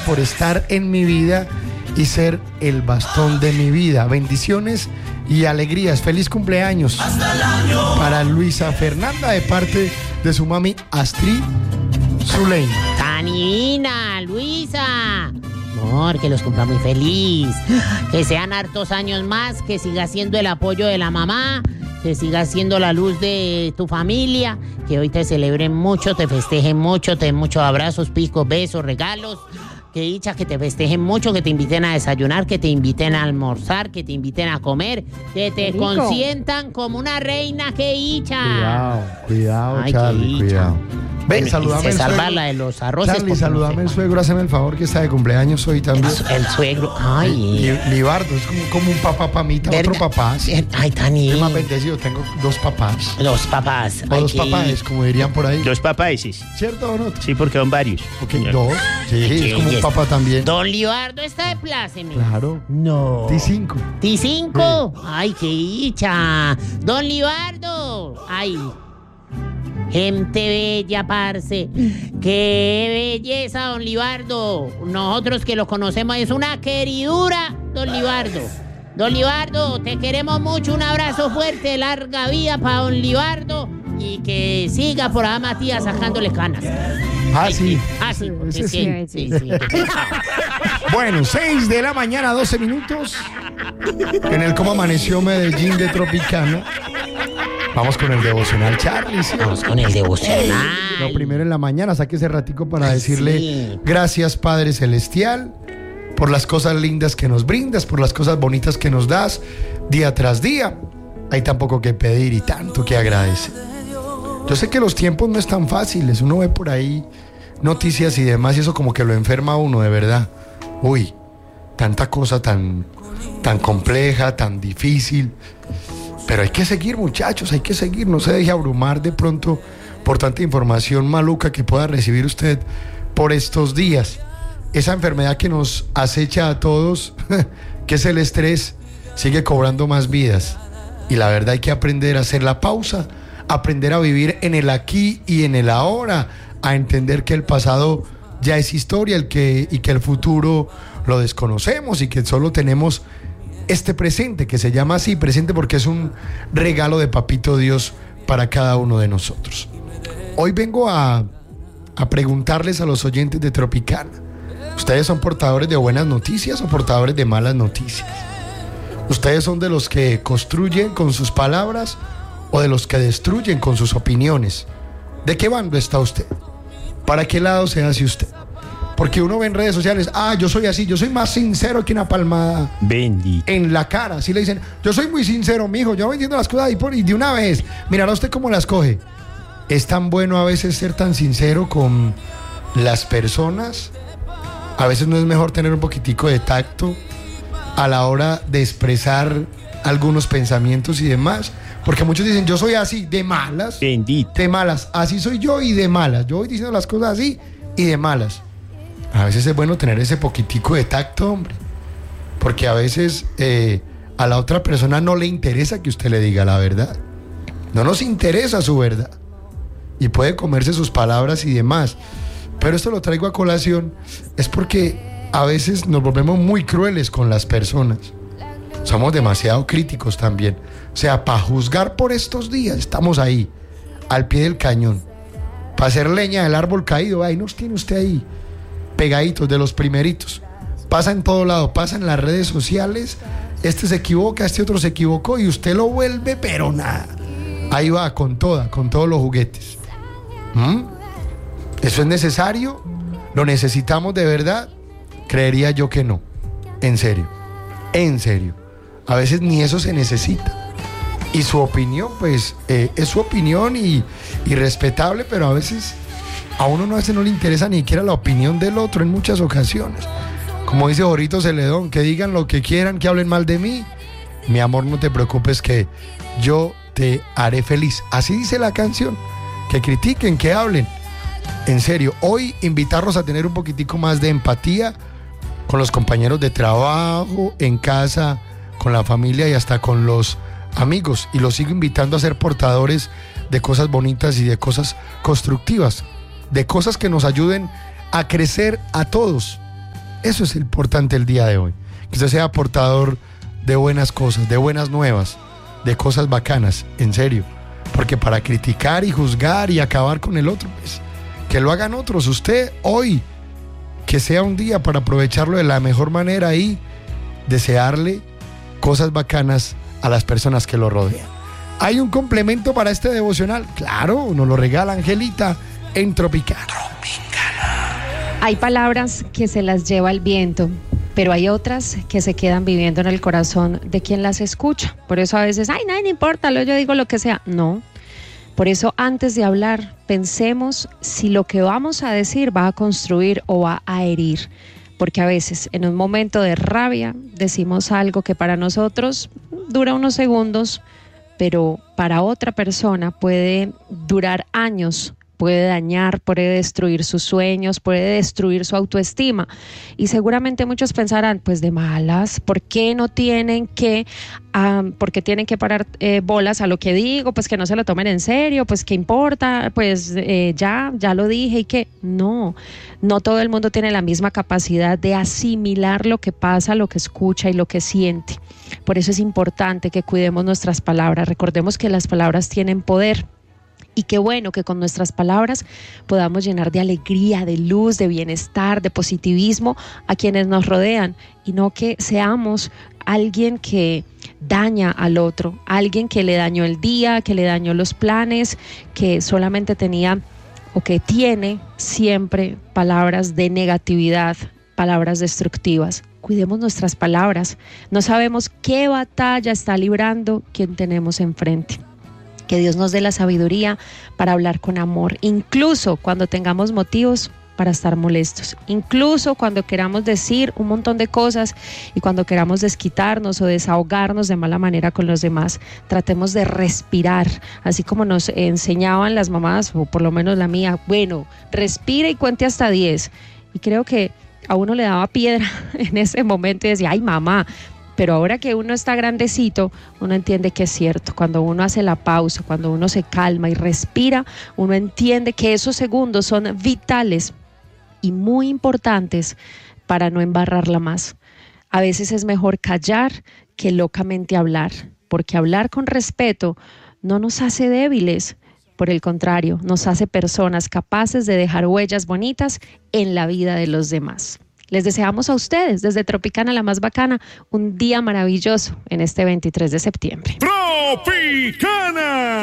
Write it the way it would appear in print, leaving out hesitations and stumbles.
por estar en mi vida y ser el bastón de mi vida. Bendiciones y alegrías. Feliz cumpleaños para Luisa Fernanda de parte de su mami Astrid Zuleima. Tan divina, Luisa. Amor, que los cumpla muy feliz. Que sean hartos años más, que siga siendo el apoyo de la mamá, que siga siendo la luz de tu familia, que hoy te celebren mucho, te festejen mucho, te den muchos abrazos, picos, besos, regalos. Que dicha, que te festejen mucho, que te inviten a desayunar, que te inviten a almorzar, que te inviten a comer, que te consientan como una reina, que dicha. Cuidado, Ay, Charlie, cuidado. Ven, saludame se al salva suegro. la de los arroces. Charlie, saludame al suegro, hazme el favor que está de cumpleaños hoy también. El suegro, ay. Libardo, es como un papá para mí, otro papá. Ay, Tani. Yo más bendecido, tengo dos papás. Los papás. O dos papás, como dirían por ahí. Dos papáises. ¿Cierto o no? Sí, porque son varios. Porque dos, sí, es como un papá también. Don Libardo está de pláceme. Claro. No. T5. ¿T5? Ay, qué dicha. Don Libardo. Ay. Gente bella, parce. Qué belleza, don Libardo. Nosotros que lo conocemos es una queridura, don Libardo. Don Libardo, te queremos mucho. Un abrazo fuerte, larga vida para don Libardo. Y que siga por ahí Matías sacándole canas. Ah, sí. Ah, sí, porque Ese sí. Bueno, 6 de la mañana, 12 minutos. En el Cómo Amaneció Medellín de Tropicana. Vamos con el devocional, Charlie. ¿Sí? Vamos con el devocional. Lo primero en la mañana, saque ese ratico para decirle sí. Gracias, Padre Celestial, por las cosas lindas que nos brindas, por las cosas bonitas que nos das día tras día. Hay tan poco que pedir y tanto que agradecer. Yo sé que los tiempos no están fáciles. Uno ve por ahí noticias y demás y eso como que lo enferma a uno, de verdad. Uy, tanta cosa tan compleja, tan difícil. Pero hay que seguir, muchachos, hay que seguir. No se deje abrumar de pronto por tanta información maluca que pueda recibir usted por estos días. Esa enfermedad que nos acecha a todos, que es el estrés, sigue cobrando más vidas. Y la verdad hay que aprender a hacer la pausa, aprender a vivir en el aquí y en el ahora, a entender que el pasado ya es historia y que el futuro lo desconocemos y que solo tenemos este presente, que se llama así presente porque es un regalo de Papito Dios para cada uno de nosotros. Hoy vengo a preguntarles a los oyentes de Tropicana, ¿ustedes son portadores de buenas noticias o portadores de malas noticias? ¿Ustedes son de los que construyen con sus palabras o de los que destruyen con sus opiniones? ¿De qué bando está usted? ¿Para qué lado se hace usted? Porque uno ve en redes sociales, yo soy así, yo soy más sincero que una palmada Bendito. en la cara. Así le dicen, yo soy muy sincero, mijo, yo voy diciendo las cosas y de una vez, mirará usted cómo las coge. Es tan bueno a veces ser tan sincero con las personas. A veces no es mejor tener un poquitico de tacto a la hora de expresar algunos pensamientos y demás. Porque muchos dicen, yo soy así, de malas. Bendito. De malas, así soy yo y de malas. Yo voy diciendo las cosas así y de malas. A veces es bueno tener ese poquitico de tacto, hombre. Porque a veces a la otra persona no le interesa que usted le diga la verdad. No nos interesa su verdad. Y puede comerse sus palabras y demás. Pero esto lo traigo a colación es porque a veces nos volvemos muy crueles con las personas. Somos demasiado críticos también. O sea, para juzgar por estos días estamos ahí, al pie del cañón. Para hacer leña del árbol caído, ahí nos tiene usted ahí, pegaditos de los primeritos. Pasa en todo lado, pasa en las redes sociales. Este se equivoca, este otro se equivocó y usted lo vuelve, pero nada. Ahí va, con todos los juguetes. ¿Eso es necesario? ¿Lo necesitamos de verdad? Creería yo que no. En serio. A veces ni eso se necesita. Y su opinión, pues, es su opinión y respetable, pero a veces a uno no le interesa ni siquiera la opinión del otro en muchas ocasiones. Como dice Jorito Celedón, que digan lo que quieran, que hablen mal de mí. Mi amor, no te preocupes que yo te haré feliz. Así dice la canción. Que critiquen, que hablen. En serio, hoy invitarlos a tener un poquitico más de empatía con los compañeros de trabajo, en casa, con la familia y hasta con los amigos. Y los sigo invitando a ser portadores de cosas bonitas y de cosas constructivas, de cosas que nos ayuden a crecer a todos. Eso es importante el día de hoy. Que usted sea portador de buenas cosas, de buenas nuevas, de cosas bacanas, en serio. Porque para criticar y juzgar y acabar con el otro, pues, que lo hagan otros. Usted hoy, que sea un día para aprovecharlo de la mejor manera y desearle cosas bacanas a las personas que lo rodean. ¿Hay un complemento para este devocional? Claro, nos lo regala Angelita en Tropicana. Hay palabras que se las lleva el viento, pero hay otras que se quedan viviendo en el corazón de quien las escucha. Por eso a veces, ay, nadie me importa, yo digo lo que sea. No. Por eso antes de hablar, pensemos si lo que vamos a decir va a construir o va a herir. Porque a veces en un momento de rabia decimos algo que para nosotros dura unos segundos, pero para otra persona puede durar años, puede dañar, puede destruir sus sueños, puede destruir su autoestima. Y seguramente muchos pensarán, pues de malas, ¿por qué no tienen que, porque tienen que parar bolas a lo que digo? Pues que no se lo tomen en serio, pues qué importa, pues ya lo dije y que no todo el mundo tiene la misma capacidad de asimilar lo que pasa, lo que escucha y lo que siente. Por eso es importante que cuidemos nuestras palabras. Recordemos que las palabras tienen poder. Y qué bueno que con nuestras palabras podamos llenar de alegría, de luz, de bienestar, de positivismo a quienes nos rodean y no que seamos alguien que daña al otro, alguien que le dañó el día, que le dañó los planes, que solamente tenía o que tiene siempre palabras de negatividad, palabras destructivas. Cuidemos nuestras palabras. No sabemos qué batalla está librando quien tenemos enfrente. Que Dios nos dé la sabiduría para hablar con amor, incluso cuando tengamos motivos para estar molestos, incluso cuando queramos decir un montón de cosas y cuando queramos desquitarnos o desahogarnos de mala manera con los demás. Tratemos de respirar, así como nos enseñaban las mamás, o por lo menos la mía, bueno, respire y cuente hasta 10. Y creo que a uno le daba piedra en ese momento y decía, ay mamá. Pero ahora que uno está grandecito, uno entiende que es cierto. Cuando uno hace la pausa, cuando uno se calma y respira, uno entiende que esos segundos son vitales y muy importantes para no embarrarla más. A veces es mejor callar que locamente hablar, porque hablar con respeto no nos hace débiles. Por el contrario, nos hace personas capaces de dejar huellas bonitas en la vida de los demás. Les deseamos a ustedes, desde Tropicana, la más bacana, un día maravilloso en este 23 de septiembre. ¡Tropicana!